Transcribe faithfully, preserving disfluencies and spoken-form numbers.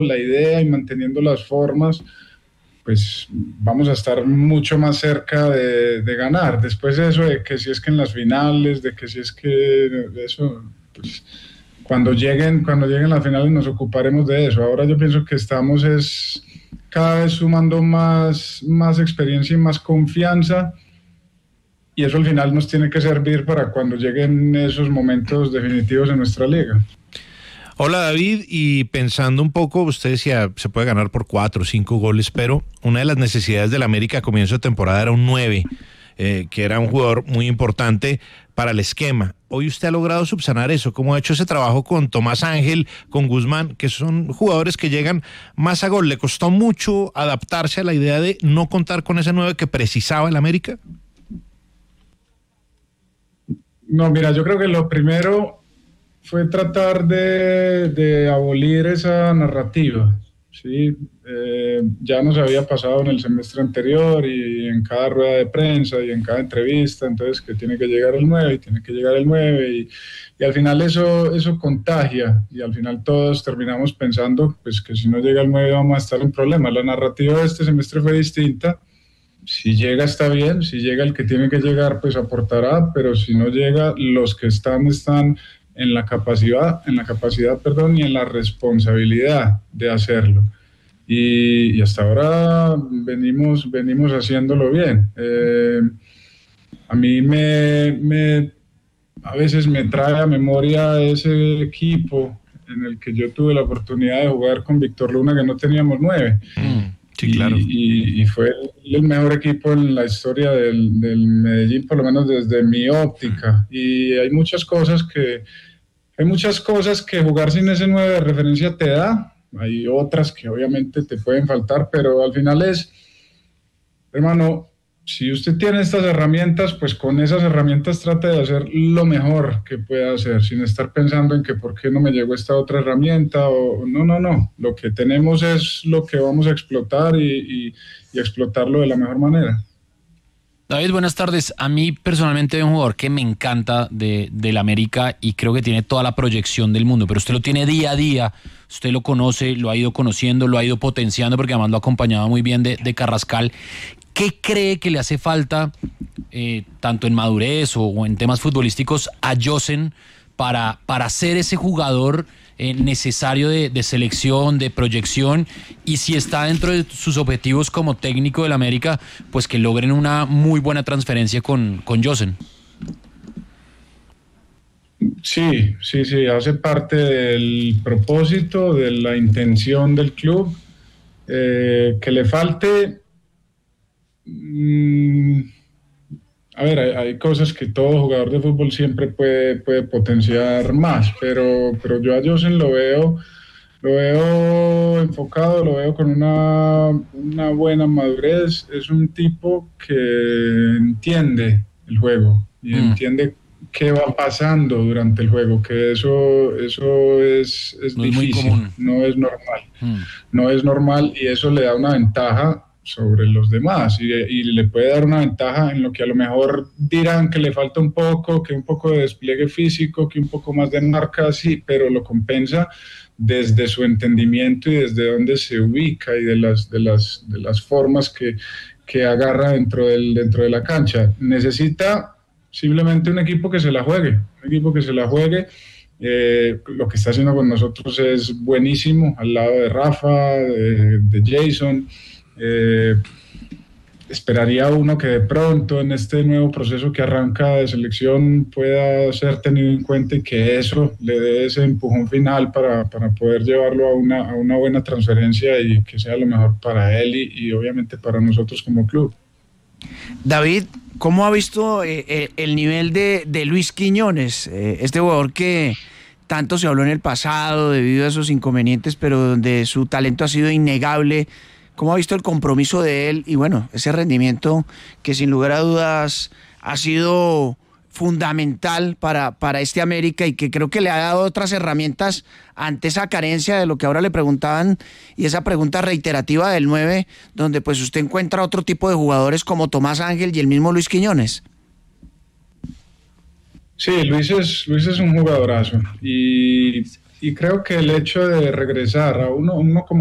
la idea y manteniendo las formas, pues vamos a estar mucho más cerca de, de ganar. Después de eso, de que si es que en las finales, de que si es que eso, pues cuando lleguen, cuando lleguen las finales nos ocuparemos de eso. Ahora yo pienso que estamos es cada vez sumando más, más experiencia y más confianza, y eso al final nos tiene que servir para cuando lleguen esos momentos definitivos en nuestra liga. Hola David, y pensando un poco, usted decía, se puede ganar por cuatro o cinco goles, pero una de las necesidades del América a comienzo de temporada era un nueve, eh, que era un jugador muy importante para el esquema. Hoy usted ha logrado subsanar eso, ¿cómo ha hecho ese trabajo con Tomás Ángel, con Guzmán, que son jugadores que llegan más a gol? ¿Le costó mucho adaptarse a la idea de no contar con ese nueve que precisaba el América? No, mira, yo creo que lo primero fue tratar de, de abolir esa narrativa, ¿sí? Eh, ya nos había pasado en el semestre anterior y en cada rueda de prensa y en cada entrevista, entonces que tiene que llegar el nueve y tiene que llegar el nueve y, y al final eso, eso contagia y al final todos terminamos pensando pues que si no llega el nueve vamos a estar en problemas. La narrativa de este semestre fue distinta. Si llega está bien, si llega el que tiene que llegar pues aportará, pero si no llega, los que están están en la capacidad, en la capacidad, perdón, y en la responsabilidad de hacerlo. Y, y hasta ahora venimos, venimos haciéndolo bien. Eh, a mí me, me, a veces me trae a memoria ese equipo en el que yo tuve la oportunidad de jugar con Víctor Luna, que no teníamos nueve. Mm. Sí, claro. Y, y, y fue el mejor equipo en la historia del, del Medellín, por lo menos desde mi óptica. Y hay muchas cosas que hay muchas cosas que jugar sin ese nueve de referencia te da. Hay otras que obviamente te pueden faltar, pero al final es, hermano, si usted tiene estas herramientas, pues con esas herramientas trate de hacer lo mejor que pueda hacer, sin estar pensando en que por qué no me llegó esta otra herramienta, o no, no, no. Lo que tenemos es lo que vamos a explotar y, y, y explotarlo de la mejor manera. David, buenas tardes. A mí personalmente hay un jugador que me encanta de, del América y creo que tiene toda la proyección del mundo, pero usted lo tiene día a día, usted lo conoce, lo ha ido conociendo, lo ha ido potenciando porque además lo ha acompañado muy bien de, de Carrascal. ¿Qué cree que le hace falta, eh, tanto en madurez o, o en temas futbolísticos, a Josen para, para ser ese jugador eh, necesario de, de selección, de proyección, y si está dentro de sus objetivos como técnico del América, pues que logren una muy buena transferencia con, con Josen? Sí, sí, sí, hace parte del propósito, de la intención del club. Eh, que le falte... A ver, hay, hay cosas que todo jugador de fútbol siempre puede, puede potenciar más, pero, pero yo a Josen lo veo, lo veo enfocado, lo veo con una, una buena madurez. Es un tipo que entiende el juego y mm. entiende qué va pasando durante el juego, que eso, eso es, es no difícil, es no es normal, mm. no es normal, y eso le da una ventaja sobre los demás y, y le puede dar una ventaja en lo que a lo mejor dirán que le falta un poco, que un poco de despliegue físico, que un poco más de marca, sí, pero lo compensa desde su entendimiento y desde donde se ubica y de las, de las, de las formas que, que agarra dentro, del, dentro de la cancha. Necesita simplemente un equipo que se la juegue, un equipo que se la juegue. Eh, lo que está haciendo con nosotros es buenísimo, al lado de Rafa, de, de Jason. Eh, esperaría uno que de pronto en este nuevo proceso que arranca de selección pueda ser tenido en cuenta y que eso le dé ese empujón final para, para poder llevarlo a una, a una buena transferencia y que sea lo mejor para él y, y obviamente para nosotros como club. David, ¿cómo ha visto eh, el nivel de, de Luis Quiñones? Eh, este jugador que tanto se habló en el pasado debido a esos inconvenientes, pero donde su talento ha sido innegable. ¿Cómo ha visto el compromiso de él y bueno, ese rendimiento que sin lugar a dudas ha sido fundamental para, para este América y que creo que le ha dado otras herramientas ante esa carencia de lo que ahora le preguntaban y esa pregunta reiterativa del nueve, donde pues usted encuentra otro tipo de jugadores como Tomás Ángel y el mismo Luis Quiñones? Sí, Luis es, Luis es un jugadorazo y y creo que el hecho de regresar a uno, uno como